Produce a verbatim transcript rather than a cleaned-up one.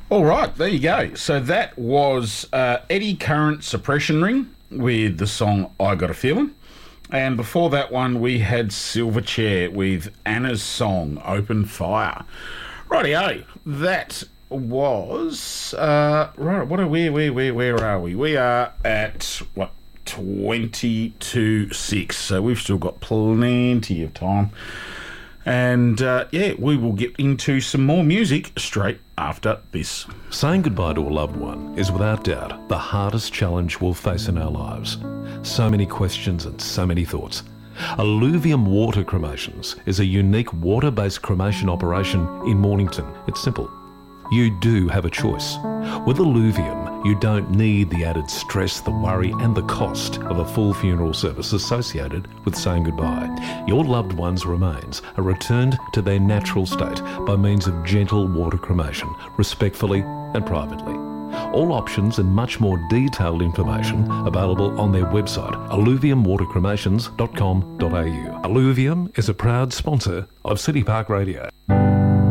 All right, there you go. So that was uh, Eddy Current Suppression Ring with the song I Got a Feeling. And before that one, we had Silverchair with Anna's song Open Fire. Rightio, that was... Uh, right, what are we, where, where, where are we? We are at, what, twenty-two six. So we've still got plenty of time. And, uh, yeah, we will get into some more music straight after this. Saying goodbye to a loved one is without doubt the hardest challenge we'll face in our lives. So many questions and so many thoughts. Alluvium Water Cremations is a unique water-based cremation operation in Mornington. It's simple. You do have a choice. With Alluvium, you don't need the added stress, the worry and the cost of a full funeral service associated with saying goodbye. Your loved one's remains are returned to their natural state by means of gentle water cremation, respectfully and privately. All options and much more detailed information available on their website, alluvium water cremations dot com dot a u. Alluvium is a proud sponsor of City Park Radio.